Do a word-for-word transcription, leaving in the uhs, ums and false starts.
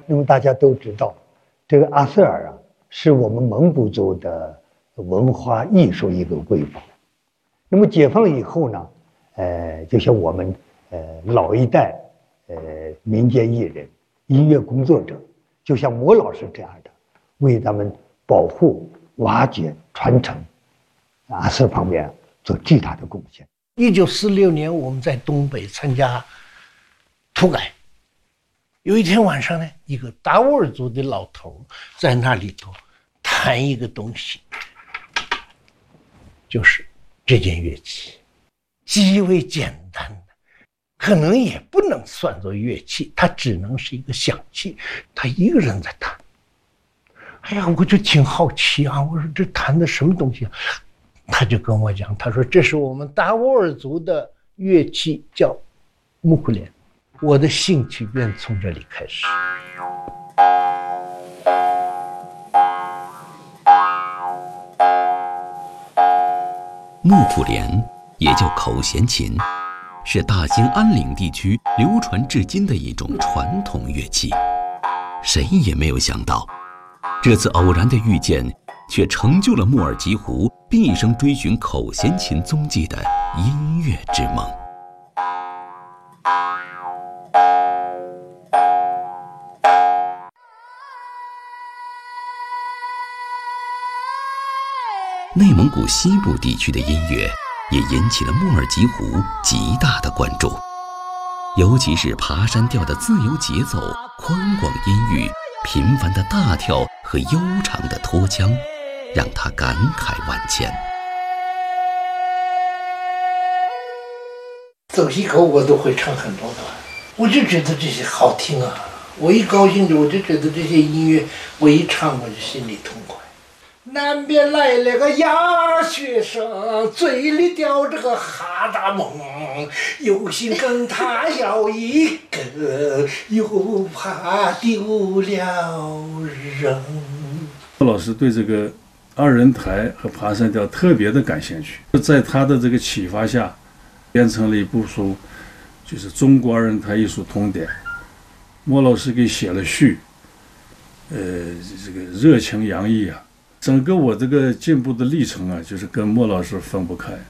那么大家都知道，这个阿瑟尔啊，是我们蒙古族的文化艺术一个瑰宝。那么解放了以后呢，呃，就像我们呃老一代呃民间艺人、音乐工作者，就像莫老师这样的，为咱们保护、挖掘、传承阿瑟方面做巨大的贡献。 一九四六年，我们在东北参加土改。有一天晚上呢，一个达斡尔族的老头在那里头弹一个东西，就是这件乐器，极为简单的，可能也不能算作乐器，它只能是一个响器，他一个人在弹。哎呀，我就挺好奇啊，我说这弹的什么东西啊？他就跟我讲，他说这是我们达斡尔族的乐器，叫木库连。我的兴趣便从这里开始。 木库连也叫口弦琴，是大兴安岭地区流传至今的一种传统乐器。谁也没有想到，这次偶然的遇见，却成就了莫尔吉胡毕生追寻口弦琴踪迹的音乐之梦。内蒙古西部地区的音乐也引起了莫尔吉胡极大的关注，尤其是爬山调的自由节奏、宽广音域、频繁的大跳和悠长的拖腔，让他感慨万千。 走西口我都会唱很多的，我就觉得这些好听啊！我一高兴着，我就觉得这些音乐，我一唱我就心里痛快。南边来了个鸭学生，嘴里叼着个哈达蒙，有心跟他要一个，又怕丢了人。 老师对这个二人台和爬山调特别的感兴趣，在他的这个启发下，编成了一部书，就是《中国二人台艺术通典》。莫老师给写了序，呃，这个热情洋溢啊。整个我这个进步的历程啊，就是跟莫老师分不开。